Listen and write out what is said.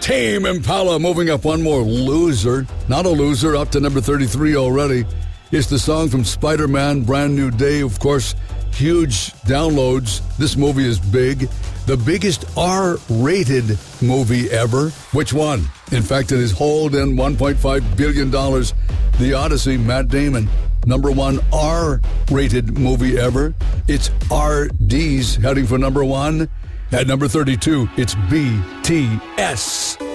Tame Impala moving up one more loser. Not a loser, up to number 33 already. It's the song from Spider-Man, Brand New Day. Of course, huge downloads. This movie is big. The biggest R-rated movie ever. Which one? In fact, it has hauled in $1.5 billion. The Odyssey, Matt Damon. Number one R-rated movie ever. It's RD's heading for number one. At number 32, it's BTS.